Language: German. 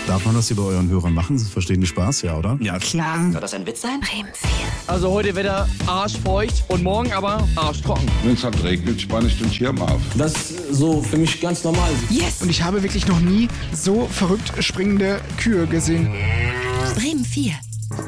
Darf man das hier bei euren Hörern machen? Sie verstehen die Spaß, ja, oder? Ja, klar. Soll das ein Witz sein? Bremen 4. Also heute Wetter arschfeucht und morgen aber arschtrocken. Wenn es halt regnet, spanne ich den Schirm auf. Das ist so für mich ganz normal. Yes! Und ich habe wirklich noch nie so verrückt springende Kühe gesehen. Bremen 4.